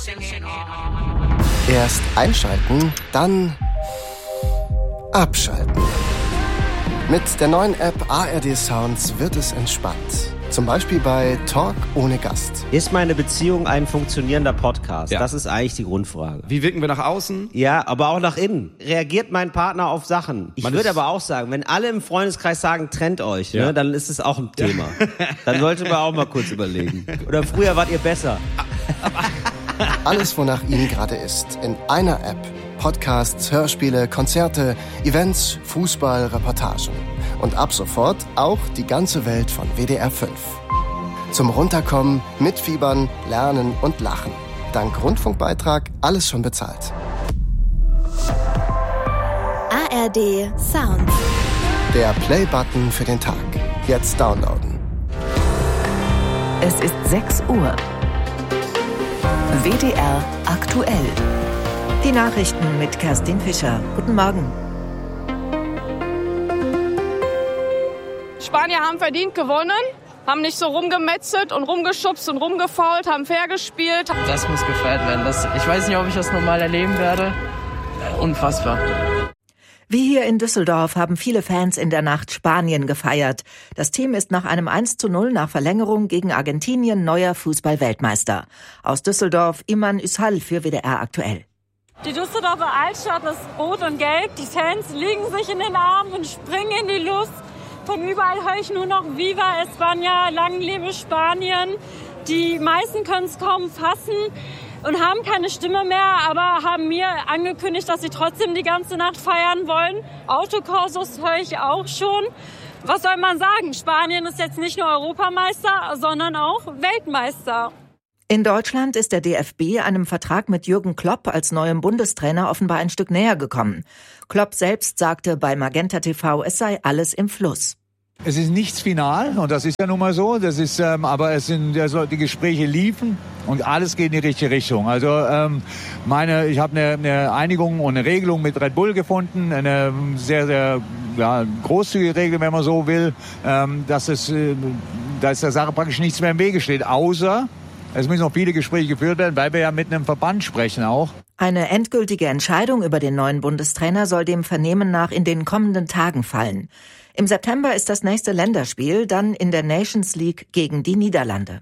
Erst einschalten, dann abschalten. Mit der neuen App ARD Sounds wird es entspannt. Zum Beispiel bei Talk ohne Gast. Ist meine Beziehung ein funktionierender Podcast? Ja. Das ist eigentlich die Grundfrage. Wie wirken wir nach außen? Ja, aber auch nach innen. Reagiert mein Partner auf Sachen? Ich würde aber auch sagen, wenn alle im Freundeskreis sagen, trennt euch, ne, dann ist es auch ein Thema. Dann sollte man auch mal kurz überlegen. Oder früher wart ihr besser. Alles, wonach Ihnen gerade ist, in einer App. Podcasts, Hörspiele, Konzerte, Events, Fußball, Reportagen. Und ab sofort auch die ganze Welt von WDR 5. Zum Runterkommen, Mitfiebern, Lernen und Lachen. Dank Rundfunkbeitrag alles schon bezahlt. ARD Sounds. Der Play-Button für den Tag. Jetzt downloaden. Es ist 6 Uhr. WDR aktuell. Die Nachrichten mit Kerstin Fischer. Guten Morgen. Spanier haben verdient gewonnen, haben nicht so rumgemetzelt und rumgeschubst und rumgefault, haben fair gespielt. Das muss gefeiert werden. Ich weiß nicht, ob ich das nochmal erleben werde. Unfassbar. Wie hier in Düsseldorf haben viele Fans in der Nacht Spanien gefeiert. Das Team ist nach einem 1:0 nach Verlängerung gegen Argentinien neuer Fußball-Weltmeister. Aus Düsseldorf Iman Üshal für WDR aktuell. Die Düsseldorfer Altstadt ist rot und gelb. Die Fans liegen sich in den Armen und springen in die Luft. Von überall höre ich nur noch Viva España, lang lebe Spanien. Die meisten können es kaum fassen und haben keine Stimme mehr, aber haben mir angekündigt, dass sie trotzdem die ganze Nacht feiern wollen. Autokorsos höre ich auch schon. Was soll man sagen? Spanien ist jetzt nicht nur Europameister, sondern auch Weltmeister. In Deutschland ist der DFB einem Vertrag mit Jürgen Klopp als neuem Bundestrainer offenbar ein Stück näher gekommen. Klopp selbst sagte bei Magenta TV, es sei alles im Fluss. Es ist nichts final und das ist ja nun mal so. Das ist, aber die Gespräche liefen und alles geht in die richtige Richtung. Also ich habe eine Einigung und eine Regelung mit Red Bull gefunden, eine sehr, sehr großzügige Regelung, wenn man so will, dass der Sache praktisch nichts mehr im Wege steht, außer es müssen noch viele Gespräche geführt werden, weil wir ja mit einem Verband sprechen auch. Eine endgültige Entscheidung über den neuen Bundestrainer soll dem Vernehmen nach in den kommenden Tagen fallen. Im September ist das nächste Länderspiel, dann in der Nations League gegen die Niederlande.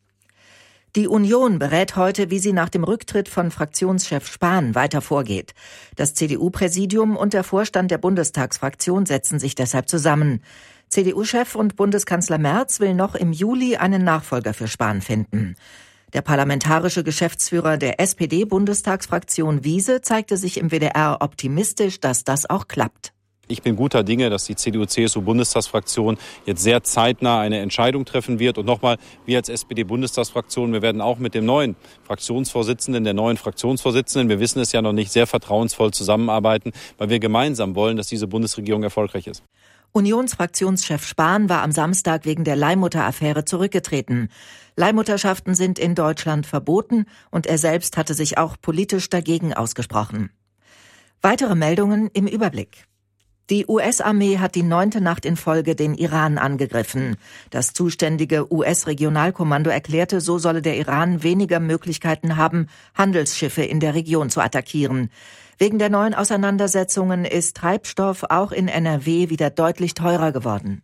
Die Union berät heute, wie sie nach dem Rücktritt von Fraktionschef Spahn weiter vorgeht. Das CDU-Präsidium und der Vorstand der Bundestagsfraktion setzen sich deshalb zusammen. CDU-Chef und Bundeskanzler Merz will noch im Juli einen Nachfolger für Spahn finden. Der parlamentarische Geschäftsführer der SPD-Bundestagsfraktion Wiese zeigte sich im WDR optimistisch, dass das auch klappt. Ich bin guter Dinge, dass die CDU-CSU-Bundestagsfraktion jetzt sehr zeitnah eine Entscheidung treffen wird. Und nochmal, wir als SPD-Bundestagsfraktion, wir werden auch mit dem neuen Fraktionsvorsitzenden, der neuen Fraktionsvorsitzenden, wir wissen es ja noch nicht, sehr vertrauensvoll zusammenarbeiten, weil wir gemeinsam wollen, dass diese Bundesregierung erfolgreich ist. Unionsfraktionschef Spahn war am Samstag wegen der Leihmutter-Affäre zurückgetreten. Leihmutterschaften sind in Deutschland verboten und er selbst hatte sich auch politisch dagegen ausgesprochen. Weitere Meldungen im Überblick. Die US-Armee hat die 9. Nacht in Folge den Iran angegriffen. Das zuständige US-Regionalkommando erklärte, so solle der Iran weniger Möglichkeiten haben, Handelsschiffe in der Region zu attackieren. Wegen der neuen Auseinandersetzungen ist Treibstoff auch in NRW wieder deutlich teurer geworden.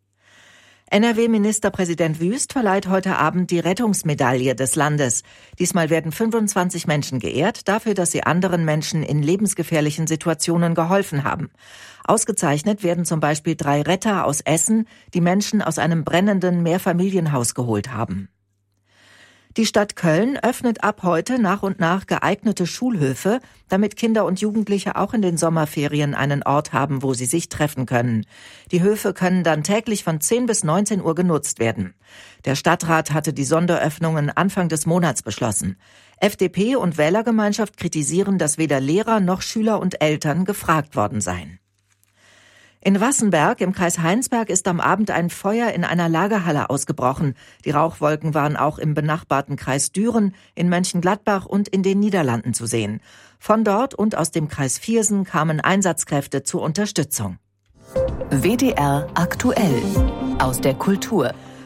NRW-Ministerpräsident Wüst verleiht heute Abend die Rettungsmedaille des Landes. Diesmal werden 25 Menschen geehrt, dafür, dass sie anderen Menschen in lebensgefährlichen Situationen geholfen haben. Ausgezeichnet werden zum Beispiel 3 Retter aus Essen, die Menschen aus einem brennenden Mehrfamilienhaus geholt haben. Die Stadt Köln öffnet ab heute nach und nach geeignete Schulhöfe, damit Kinder und Jugendliche auch in den Sommerferien einen Ort haben, wo sie sich treffen können. Die Höfe können dann täglich von 10 bis 19 Uhr genutzt werden. Der Stadtrat hatte die Sonderöffnungen Anfang des Monats beschlossen. FDP und Wählergemeinschaft kritisieren, dass weder Lehrer noch Schüler und Eltern gefragt worden seien. In Wassenberg im Kreis Heinsberg ist am Abend ein Feuer in einer Lagerhalle ausgebrochen. Die Rauchwolken waren auch im benachbarten Kreis Düren, in Mönchengladbach und in den Niederlanden zu sehen. Von dort und aus dem Kreis Viersen kamen Einsatzkräfte zur Unterstützung. WDR aktuell aus der Kultur.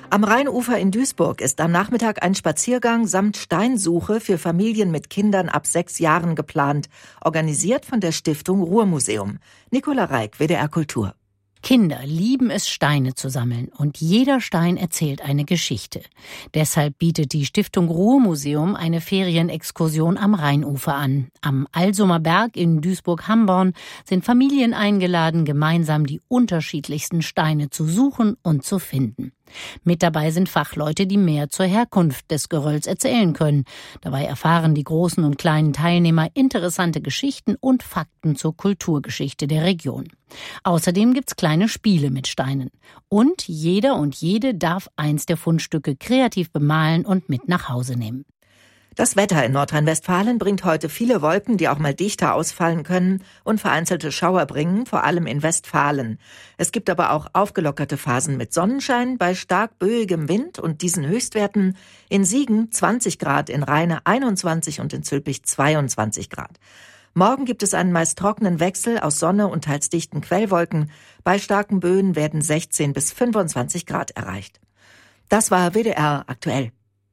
Am Rheinufer in Duisburg ist am Nachmittag ein Spaziergang samt Steinsuche für Familien mit Kindern ab 6 Jahren geplant, organisiert von der Stiftung Ruhrmuseum. Nicola Reik, WDR Kultur. Kinder lieben es, Steine zu sammeln, und jeder Stein erzählt eine Geschichte. Deshalb bietet die Stiftung Ruhrmuseum eine Ferienexkursion am Rheinufer an. Am Alsumer Berg in Duisburg-Hamborn sind Familien eingeladen, gemeinsam die unterschiedlichsten Steine zu suchen und zu finden. Mit dabei sind Fachleute, die mehr zur Herkunft des Gerölls erzählen können. Dabei erfahren die großen und kleinen Teilnehmer interessante Geschichten und Fakten zur Kulturgeschichte der Region. Außerdem gibt's kleine Spiele mit Steinen. Und jeder und jede darf eins der Fundstücke kreativ bemalen und mit nach Hause nehmen. Das Wetter in Nordrhein-Westfalen bringt heute viele Wolken, die auch mal dichter ausfallen können und vereinzelte Schauer bringen, vor allem in Westfalen. Es gibt aber auch aufgelockerte Phasen mit Sonnenschein bei stark böigem Wind und diesen Höchstwerten: in Siegen 20 Grad, in Rheine 21 und in Zülpich 22 Grad. Morgen gibt es einen meist trockenen Wechsel aus Sonne und teils dichten Quellwolken. Bei starken Böen werden 16 bis 25 Grad erreicht. Das war WDR aktuell.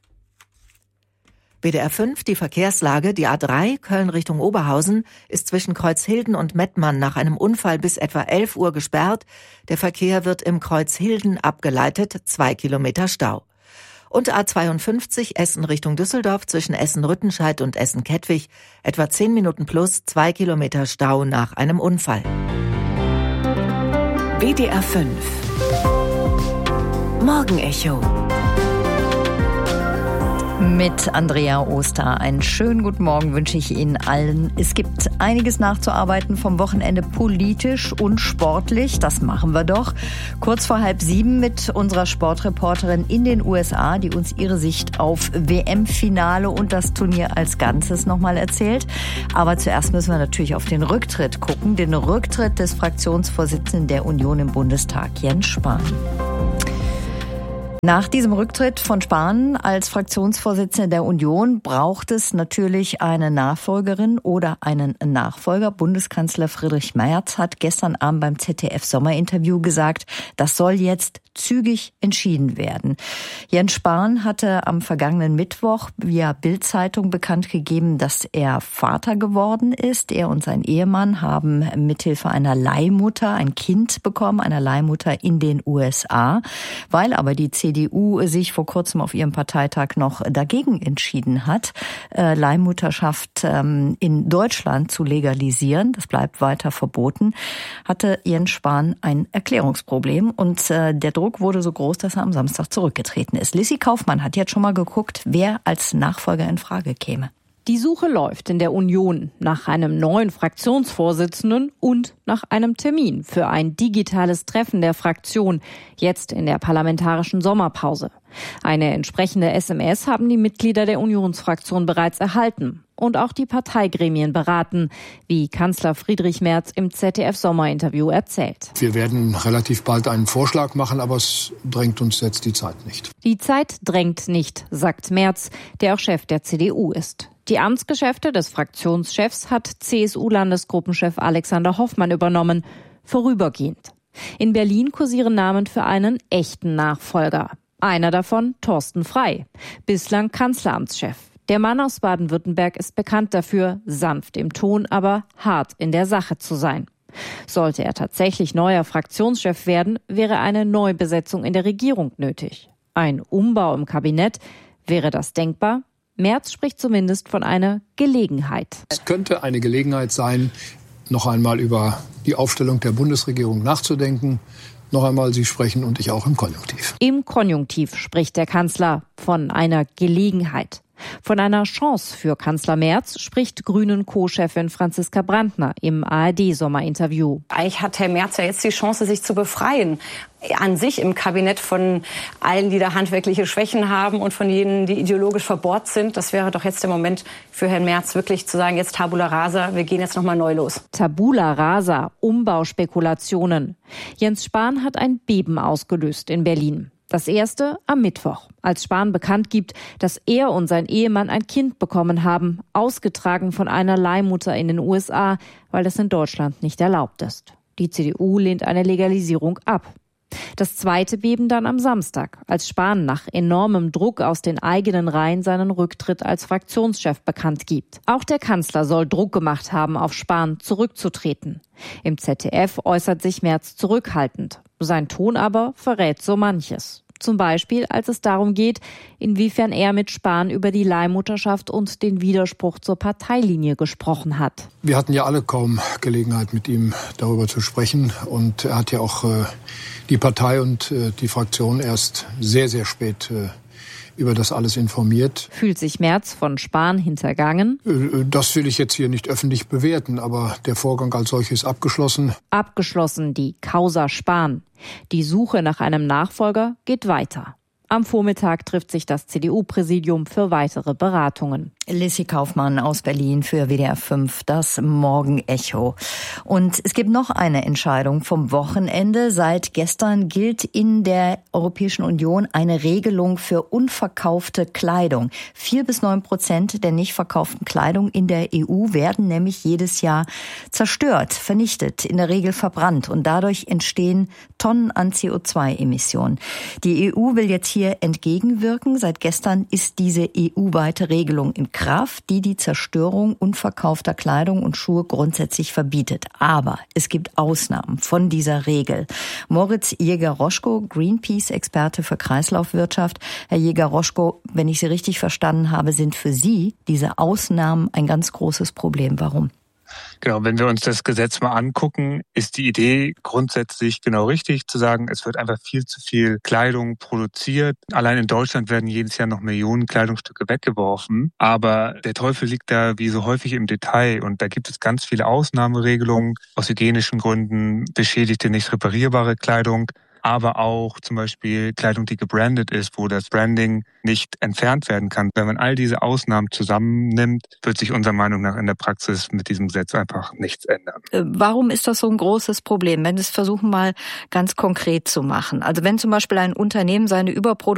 WDR 5, die Verkehrslage. Die A3 Köln Richtung Oberhausen ist zwischen Kreuzhilden und Mettmann nach einem Unfall bis etwa 11 Uhr gesperrt. Der Verkehr wird im Kreuzhilden abgeleitet, 2 Kilometer Stau. Und A52 Essen Richtung Düsseldorf zwischen Essen-Rüttenscheid und Essen-Kettwig etwa 10 Minuten plus 2 Kilometer Stau nach einem Unfall. WDR 5 Morgenecho mit Andrea Oster. Einen schönen guten Morgen wünsche ich Ihnen allen. Es gibt einiges nachzuarbeiten vom Wochenende, politisch und sportlich. Das machen wir doch. Kurz vor 6:30 mit unserer Sportreporterin in den USA, die uns ihre Sicht auf WM-Finale und das Turnier als Ganzes nochmal erzählt. Aber zuerst müssen wir natürlich auf den Rücktritt gucken. Den Rücktritt des Fraktionsvorsitzenden der Union im Bundestag, Jens Spahn. Nach diesem Rücktritt von Spahn als Fraktionsvorsitzender der Union braucht es natürlich eine Nachfolgerin oder einen Nachfolger. Bundeskanzler Friedrich Merz hat gestern Abend beim ZDF-Sommerinterview gesagt, das soll jetzt zügig entschieden werden. Jens Spahn hatte am vergangenen Mittwoch via Bild-Zeitung bekannt gegeben, dass er Vater geworden ist. Er und sein Ehemann haben mithilfe einer Leihmutter ein Kind bekommen, einer Leihmutter in den USA. Weil aber die CDU sich vor kurzem auf ihrem Parteitag noch dagegen entschieden hat, Leihmutterschaft in Deutschland zu legalisieren, das bleibt weiter verboten, hatte Jens Spahn ein Erklärungsproblem und der Druck wurde so groß, dass er am Samstag zurückgetreten ist. Lissy Kaufmann hat jetzt schon mal geguckt, wer als Nachfolger in Frage käme. Die Suche läuft in der Union nach einem neuen Fraktionsvorsitzenden und nach einem Termin für ein digitales Treffen der Fraktion, jetzt in der parlamentarischen Sommerpause. Eine entsprechende SMS haben die Mitglieder der Unionsfraktion bereits erhalten und auch die Parteigremien beraten, wie Kanzler Friedrich Merz im ZDF-Sommerinterview erzählt. Wir werden relativ bald einen Vorschlag machen, aber es drängt uns jetzt die Zeit nicht. Die Zeit drängt nicht, sagt Merz, der auch Chef der CDU ist. Die Amtsgeschäfte des Fraktionschefs hat CSU-Landesgruppenchef Alexander Hoffmann übernommen, vorübergehend. In Berlin kursieren Namen für einen echten Nachfolger. Einer davon Thorsten Frey, bislang Kanzleramtschef. Der Mann aus Baden-Württemberg ist bekannt dafür, sanft im Ton, aber hart in der Sache zu sein. Sollte er tatsächlich neuer Fraktionschef werden, wäre eine Neubesetzung in der Regierung nötig. Ein Umbau im Kabinett, wäre das denkbar? Merz spricht zumindest von einer Gelegenheit. Es könnte eine Gelegenheit sein, noch einmal über die Aufstellung der Bundesregierung nachzudenken. Noch einmal, Sie sprechen und ich auch im Konjunktiv. Im Konjunktiv spricht der Kanzler von einer Gelegenheit. Von einer Chance für Kanzler Merz spricht Grünen-Co-Chefin Franziska Brandner im ARD-Sommerinterview. Eigentlich hat Herr Merz ja jetzt die Chance, sich zu befreien. An sich im Kabinett von allen, die da handwerkliche Schwächen haben und von jenen, die ideologisch verbohrt sind. Das wäre doch jetzt der Moment für Herrn Merz, wirklich zu sagen, jetzt Tabula Rasa, wir gehen jetzt nochmal neu los. Tabula Rasa, Umbauspekulationen. Jens Spahn hat ein Beben ausgelöst in Berlin. Das erste am Mittwoch, als Spahn bekannt gibt, dass er und sein Ehemann ein Kind bekommen haben, ausgetragen von einer Leihmutter in den USA, weil das in Deutschland nicht erlaubt ist. Die CDU lehnt eine Legalisierung ab. Das zweite Beben dann am Samstag, als Spahn nach enormem Druck aus den eigenen Reihen seinen Rücktritt als Fraktionschef bekannt gibt. Auch der Kanzler soll Druck gemacht haben, auf Spahn zurückzutreten. Im ZDF äußert sich Merz zurückhaltend. Sein Ton aber verrät so manches. Zum Beispiel, als es darum geht, inwiefern er mit Spahn über die Leihmutterschaft und den Widerspruch zur Parteilinie gesprochen hat. Wir hatten ja alle kaum Gelegenheit, mit ihm darüber zu sprechen. Und er hat ja auch die Partei und die Fraktion erst sehr, sehr spät über das alles informiert. Fühlt sich Merz von Spahn hintergangen? Das will ich jetzt hier nicht öffentlich bewerten, aber der Vorgang als solches ist abgeschlossen. Abgeschlossen, die Causa Spahn. Die Suche nach einem Nachfolger geht weiter. Am Vormittag trifft sich das CDU-Präsidium für weitere Beratungen. Lissy Kaufmann aus Berlin für WDR 5, das Morgenecho. Und es gibt noch eine Entscheidung vom Wochenende. Seit gestern gilt in der Europäischen Union eine Regelung für unverkaufte Kleidung. 4-9% der nicht verkauften Kleidung in der EU werden nämlich jedes Jahr zerstört, vernichtet, in der Regel verbrannt. Und dadurch entstehen Tonnen an CO2-Emissionen. Die EU will jetzt hier entgegenwirken. Seit gestern ist diese EU-weite Regelung in Kraft, die Zerstörung unverkaufter Kleidung und Schuhe grundsätzlich verbietet. Aber es gibt Ausnahmen von dieser Regel. Moritz Jäger-Roschko, Greenpeace-Experte für Kreislaufwirtschaft. Herr Jäger-Roschko, wenn ich Sie richtig verstanden habe, sind für Sie diese Ausnahmen ein ganz großes Problem. Warum? Genau, wenn wir uns das Gesetz mal angucken, ist die Idee grundsätzlich genau richtig, zu sagen, es wird einfach viel zu viel Kleidung produziert. Allein in Deutschland werden jedes Jahr noch Millionen Kleidungsstücke weggeworfen. Aber der Teufel liegt da wie so häufig im Detail. Und da gibt es ganz viele Ausnahmeregelungen aus hygienischen Gründen, beschädigte, nicht reparierbare Kleidung. Aber auch zum Beispiel Kleidung, die gebrandet ist, wo das Branding nicht entfernt werden kann. Wenn man all diese Ausnahmen zusammennimmt, wird sich unserer Meinung nach in der Praxis mit diesem Gesetz einfach nichts ändern. Warum ist das so ein großes Problem, wenn wir es versuchen mal ganz konkret zu machen? Also wenn zum Beispiel ein Unternehmen seine Überproduktion